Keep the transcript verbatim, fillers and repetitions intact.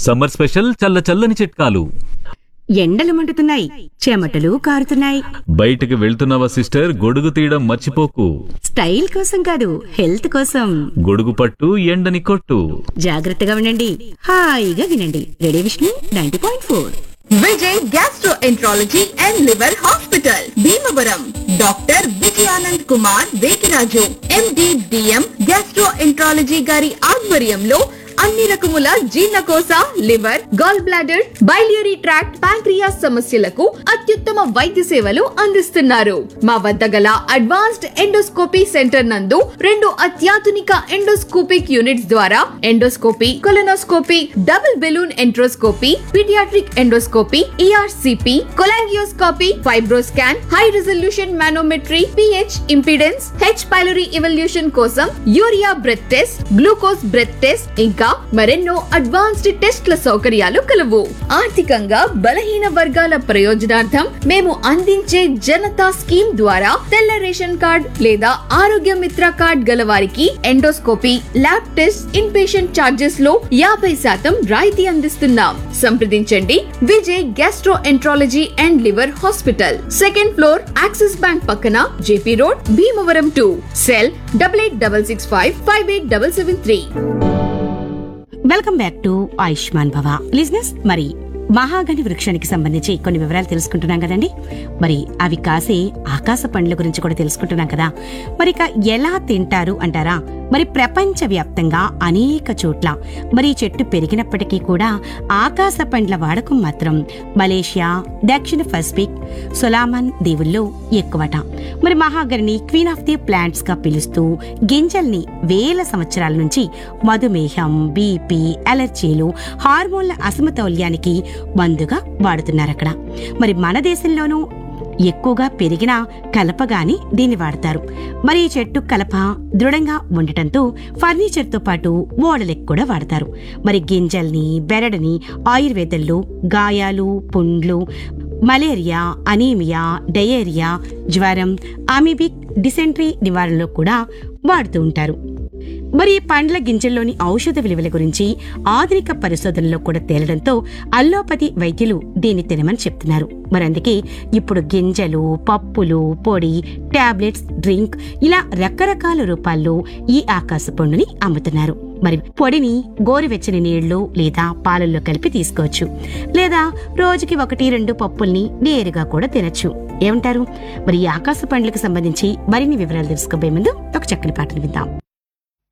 Summer special చల్ల చల్లని చిట్కాలు. ఎండలు మండుతున్నాయి, చెమటలు కారుతున్నాయి. బయటికి వెళ్తున్నావా సిస్టర్? గొడుగు తీయడం మర్చిపోకు. స్టైల్ కోసం కాదు, హెల్త్ కోసం. గొడుగు పట్టు, ఎండని కొట్టు. జాగ్రత్తగా ఉండండి, హాయిగా వినండి. Radio Vishnu ninety point four. Vijay gastroenterology and liver hospital Bhimavaram. Doctor Vijayanand Kumar Vekiraju MD DM gastroenterology గారి ఆధ్వర్యంలో అన్ని రకముల జీర్ణకోశ, liver, gall bladder, biliary tract, pancreas సమస్యలకు అత్యుత్తమ వైద్య సేవలు అందిస్తున్నారు. మా వద్ద గల అడ్వాన్స్డ్ ఎండోస్కోపీ సెంటర్ నందు రెండు అత్యాధునిక ఎండోస్కోపిక్ యూనిట్స్ ద్వారా endoscopy, colonoscopy, double balloon enteroscopy, paediatric endoscopy, ERCP, cholangioscopy, FibroScan, high resolution manometry, pH impedance, H pylori evolution కోసం urea breath test, glucose breath test, ఇంకా మరెన్నో అడ్వాన్స్డ్ టెస్ట్ల సౌకర్యాలు కలవు. ఆర్థికంగా బలహీన వర్గాల ప్రయోజనార్థం మేము అందించే జనతా స్కీమ్ ద్వారా తెల్ల రేషన్ కార్డ్ లేదా ఆరోగ్య మిత్ర కార్డ్ గల వారికి endoscopy, lab test, in patient charges లో యాభై శాతం రాయితీ అందిస్తున్నాం. సంప్రదించండి Vijay gastro enterology and liver hospital, second floor, axis bank పక్కన, JP road, Bhimavaram two. Cell double eight double six five five eight double seven three. Welcome back to Ayushman భవ లిజినెస్. మరి మహాగని వృక్షానికి సంబంధించి కొన్ని వివరాలు తెలుసుకుంటున్నాం కదండి. మరి అవి కాసే ఆకాశ పండ్ల గురించి కూడా తెలుసుకుంటున్నాం కదా. మరి ఇక ఎలా తింటారు అంటారా? మరి ప్రపంచ వ్యాప్తంగా అనేక చోట్ల మరి చెట్టు పెరిగినప్పటికీ కూడా ఆకాశ పండ్ల వాడకం మాత్రం మలేషియా, దక్షిణ పసిఫిక్, సొలామన్ దీవుల్లో ఎక్కువట. మరి మహాగనిని క్వీన్ ఆఫ్ ది ప్లాంట్స్ గా పిలుస్తూ గింజల్ని వేల సంవత్సరాల నుంచి మధుమేహం, బీపీ, అలర్జీలు, హార్మోన్ల అసమతౌల్యానికి మందుగా వాడుతున్నారు అక్కడ. మరి మన దేశంలోనూ ఎక్కువగా పెరిగిన కలపగాని దీన్ని వాడతారు. మరి ఈ చెట్టు కలప దృఢంగా ఉండటంతో ఫర్నిచర్ తో పాటు ఓడలకు కూడా వాడతారు. మరి గింజల్ని, బెరడుని ఆయుర్వేదంలో గాయాలు, పుండ్లు, మలేరియా, అనీమియా, డయేరియా, జ్వరం, అమీబిక్ డిసెంట్రీ నివారణలో కూడా వాడుతూ ఉంటారు. మరి ఈ పండ్ల గింజల్లోని ఔషధ విలువల గురించి ఆధునిక పరిశోధనలో కూడా తేలడంతో అల్లోపతి వైద్యులు దీన్ని తినమని చెప్తున్నారు. మరి అందుకే ఇప్పుడు గింజలు, పప్పులు, పొడి, టాబ్లెట్స్, డ్రింక్ ఇలా రకరకాల రూపాల్లో ఈ ఆకాశ పండుని అమ్ముతున్నారు. మరి పొడిని గోరువెచ్చని నీళ్లు లేదా పాలల్లో కలిపి తీసుకోవచ్చు, లేదా రోజుకి ఒకటి రెండు పప్పుల్ని నేరుగా కూడా తినచ్చు. ఏమంటారు? మరి ఈ ఆకాశ పండ్లకు సంబంధించి మరిన్ని వివరాలు తెలుసుకోబోయే ముందు ఒక చక్కని పాటను విందాం.